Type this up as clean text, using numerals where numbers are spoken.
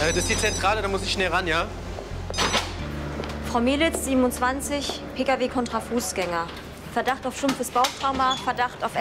Das ist die Zentrale, da muss ich schnell ran, ja? Frau Mielitz, 27, Pkw kontra Fußgänger. Verdacht auf stumpfes Bauchtrauma, Verdacht auf